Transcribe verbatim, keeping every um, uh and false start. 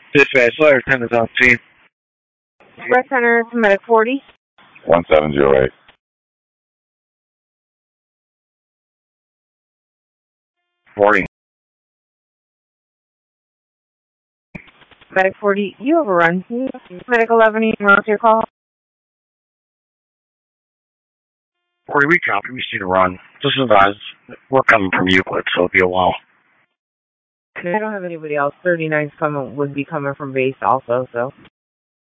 Dispatch, letter ten is on scene. Red Center to Medic forty. one seven zero eight. forty. Medic forty, you overrun. Medic eleven, you want your call? forty, we copy. We see the run. Just advise, we're coming from Euclid, so it'll be a while. I don't have anybody else. thirty-nine's coming, would be coming from base also, so.